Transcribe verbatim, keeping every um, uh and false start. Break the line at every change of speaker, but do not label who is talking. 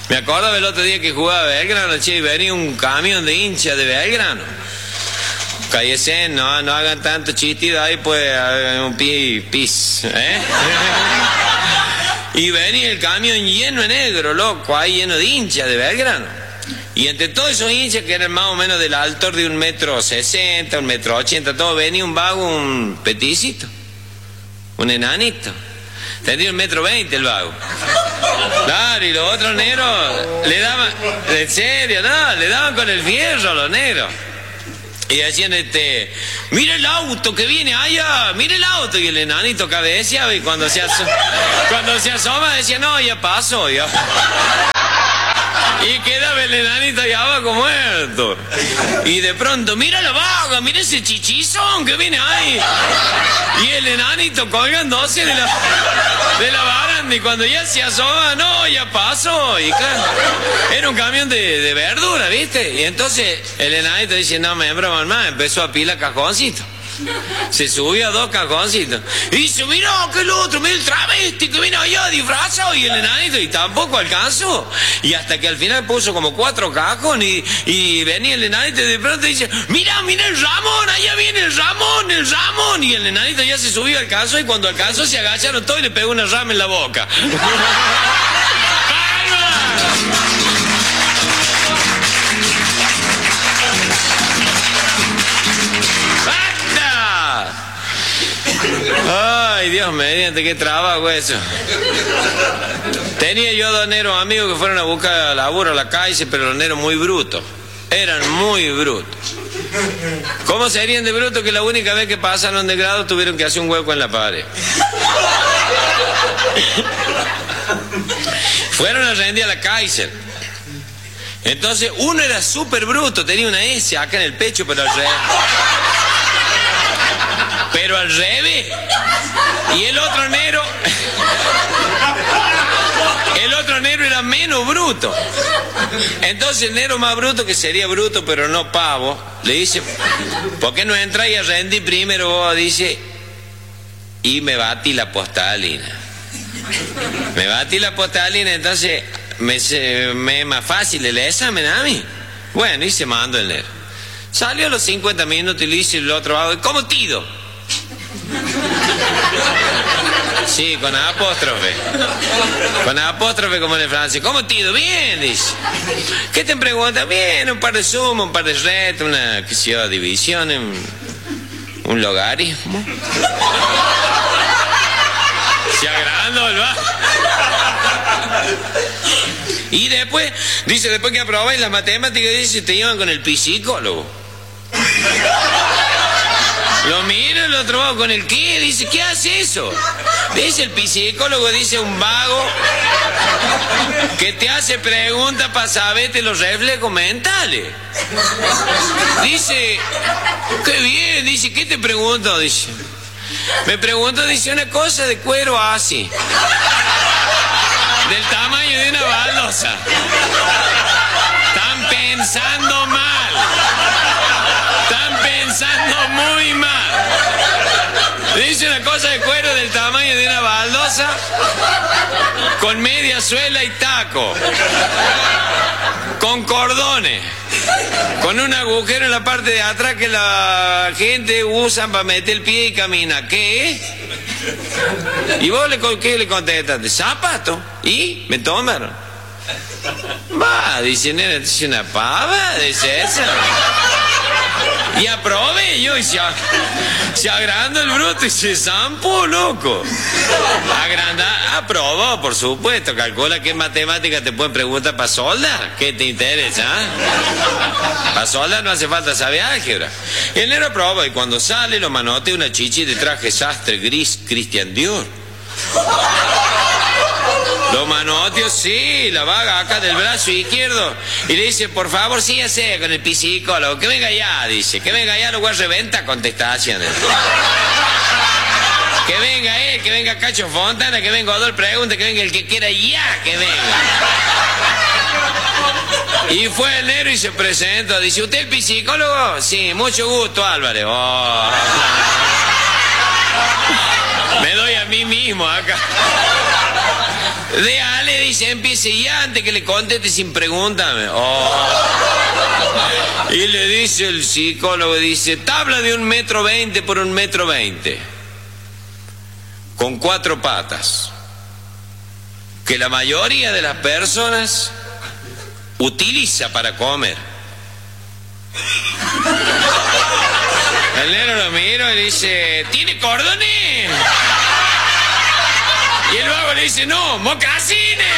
Me acuerdo del otro día que jugaba Belgrano, che, y venía un camión de hinchas de Belgrano. Cállese, no, no hagan tanto chiste ahí, pues, hagan un pi, pis, ¿eh? Y venía el camión lleno de negro, loco, ahí lleno de hinchas de Belgrano. Y entre todos esos hinchas que eran más o menos del altor de un metro sesenta, un metro ochenta, todo, venía un vago, un peticito, un enanito. Tenía un metro veinte el vago. Claro, y los otros negros le daban, en serio, no, le daban con el fierro a los negros. Y decían, este, mira el auto que viene allá, mira el auto. Y el enanito cabeceaba y cuando se, aso cuando se asoma decía, no, ya pasó, ya. Y quedaba el enanito allá abajo muerto. Y de pronto, mira la vaga, mira ese chichizón que viene ahí. Y el enanito colgándose de la, de la baranda. Y cuando ya se asoma, no, ya pasó. Y claro, era un camión de, de verdura, ¿viste? Y entonces el enanito dice, no me broma más, empezó a pilar cajoncitos. Se subió a dos cajoncitos. Y dice, mira que el otro, mira el travesti que viene allá disfrazado. Y el enanito, y tampoco alcanzó. Y hasta que al final puso como cuatro cajones. Y, y venía el enanito y de pronto dice, mira, mira el Ramón, allá viene el Ramón, el Ramón. Y el enanito ya se subió, alcanzó. Y cuando alcanzó se agacharon todos y le pegó una rama en la boca. Ay, Dios mediante, qué trabajo eso. Tenía yo dos negros amigos que fueron a buscar laburo a la calle, pero los negros muy brutos. Eran muy brutos. ¿Cómo serían de brutos que la única vez que pasaron de grado tuvieron que hacer un hueco en la pared? Fueron a rendir a la Kaiser. Entonces uno era súper bruto, tenía una S acá en el pecho, pero al revés. Pero al revés. Y el otro negro, el otro negro era menos bruto. Entonces el negro más bruto, que sería bruto pero no pavo, le dice, ¿por qué no entráis a rendir primero vos? Dice, y me batí la postalina. Me batí la postalina, entonces me, me es más fácil el examen a mí. Bueno, y se mandó el negro. Salió a los cincuenta minutos y le dice el otro vago, ¿cómo tido? Sí, con apóstrofe. Con apóstrofe como en el francés. ¿Cómo tido? Bien, dice. ¿Qué te pregunta? Bien, un par de sumas, un par de retos, una, qué sé yo, división, un, un logaritmo. Se agrandó el va. Y después, dice, después que aprobáis las matemáticas, dice, te llevan con el psicólogo. Lo mira el otro vago, ¿con el qué? Dice, ¿qué hace eso? Dice el psicólogo, dice un vago que te hace preguntas para saberte los reflejos mentales. Dice, qué bien, dice, ¿qué te pregunto? Dice, me pregunto, dice, una cosa de cuero así, del tamaño de una baldosa. Están pensando mal. Están pensando muy mal. Dice una cosa de cuero del tamaño de una baldosa, con media suela y taco, con cordones, con un agujero en la parte de atrás que la gente usa para meter el pie y camina. ¿Qué? ¿Y vos le, qué le contestas? ¿De zapato? ¿Y? ¿Me tomaron? Va, dice, nena, es una pava, dice esa. Y aprobé yo, y se, se agranda el bruto y se zampó, loco. Agranda, aprobó, por supuesto. Calcula qué matemática te pueden preguntar para soldar. ¿Qué te interesa? ¿Eh? Para soldar no hace falta saber álgebra. Y el negro aprobó, y cuando sale lo manotea una chichi de traje sastre gris Christian Dior. Lo manoteó, sí, la vaga acá del brazo izquierdo. Y le dice, por favor, sígase con el psicólogo. Que venga ya, dice. Que venga ya, lo voy a reventar contestaciones. Que venga él, que venga Cacho Fontana, que venga Odol Pregunta, que venga el que quiera ya, que venga. Y fue el negro y se presentó. Dice, ¿usted el psicólogo? Sí, mucho gusto, Álvarez. Oh. Me doy a mí mismo acá. De A le dice, empiece y antes que le conteste sin preguntarme. Oh. Y le dice el psicólogo, dice, tabla de un metro veinte por un metro veinte. Con cuatro patas. Que la mayoría de las personas utiliza para comer. El negro lo mira y dice, ¿tiene cordones? Y el vago le dice, no, mocasines.